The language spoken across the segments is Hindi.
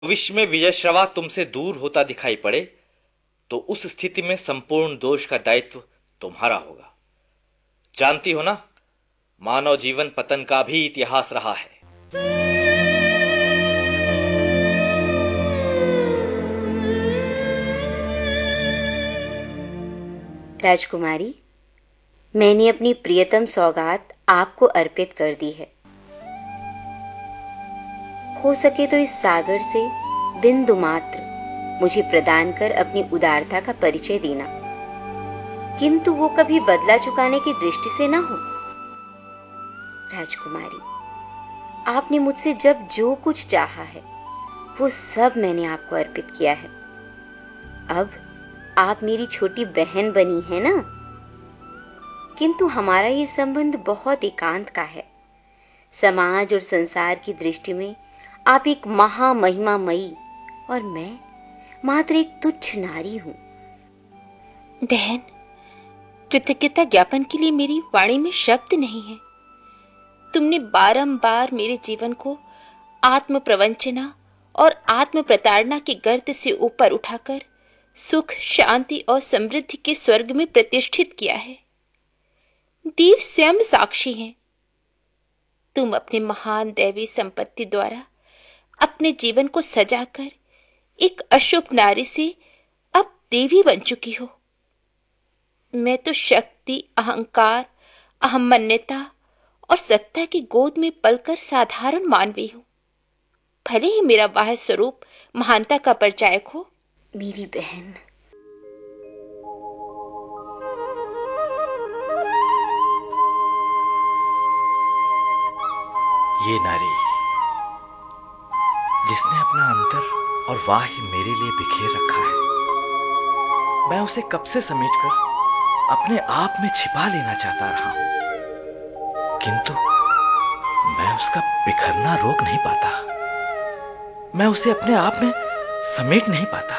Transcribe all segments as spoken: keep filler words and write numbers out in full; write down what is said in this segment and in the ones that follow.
भविष्य में विजयश्रवा तुमसे दूर होता दिखाई पड़े तो उस स्थिति में संपूर्ण दोष का दायित्व तुम्हारा होगा। जानती हो ना, मानव जीवन पतन का भी इतिहास रहा है। राजकुमारी, मैंने अपनी प्रियतम सौगात आपको अर्पित कर दी है। हो सके तो इस सागर से बिंदु मात्र मुझे प्रदान कर अपनी उदारता का परिचय देना, किंतु वो कभी बदला चुकाने की दृष्टि से ना हो। राजकुमारी, आपने मुझसे जब जो कुछ चाहा है वो सब मैंने आपको अर्पित किया है। अब आप मेरी छोटी बहन बनी है ना, किंतु हमारा ये संबंध बहुत एकांत का है। समाज और संसार की दृष्टि में आप एक महामहिमामयी और मैं मात्र एक तुच्छ नारी हूं। बहन, कृतज्ञता ज्ञापन के लिए मेरी वाणी में शब्द नहीं है। तुमने बारंबार मेरे जीवन को आत्म प्रवंचना और आत्म प्रताड़ना के गर्त से ऊपर उठाकर सुख, शांति और समृद्धि के स्वर्ग में प्रतिष्ठित किया है। देव स्वयं साक्षी हैं। तुम अपने महान दैवी संपत्ति द्वारा अपने जीवन को सजाकर एक अशुभ नारी से अब देवी बन चुकी हो। मैं तो शक्ति, अहंकार, अहमन्यता और सत्ता की गोद में पलकर साधारण मानवी हूं। भले ही मेरा बाह्य स्वरूप महानता का परिचायक हो। मेरी बहन, ये नारी जिसने अपना अंतर और वाह्य मेरे लिए बिखेर रखा है, मैं उसे कब से समेटकर अपने आप में छिपा लेना चाहता रहा हूं, किंतु मैं उसका बिखरना रोक नहीं पाता। मैं उसे अपने आप में समेट नहीं पाता।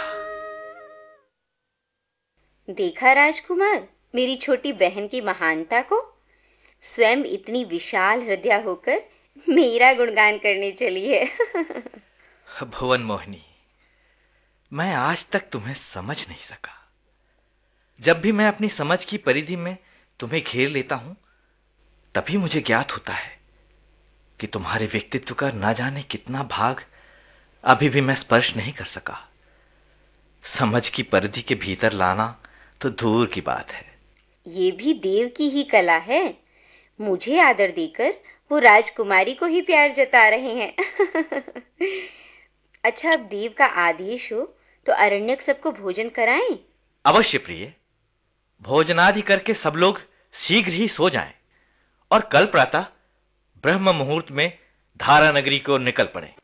देखा राजकुमार, मेरी छोटी बहन की महानता को। स्वयं इतनी विशाल हृदय होकर मेरा गुणगान करने चली है। भुवन मोहिनी, मैं आज तक तुम्हें समझ नहीं सका। जब भी मैं अपनी समझ की परिधि में तुम्हें घेर लेता हूं, तभी मुझे ज्ञात होता है कि तुम्हारे व्यक्तित्व का ना जाने कितना भाग अभी भी मैं स्पर्श नहीं कर सका। समझ की परिधि के भीतर लाना तो दूर की बात है। ये भी देव की ही कला है। मुझे आदर देकर वो राजकुमारी को ही प्यार जता रहे हैं। अच्छा, अब देव का आदेश हो तो अरण्यक सबको भोजन कराएं। अवश्य प्रिय, भोजनादि करके सब लोग शीघ्र ही सो जाएं और कल प्रातः ब्रह्म मुहूर्त में धारा नगरी को निकल पड़े।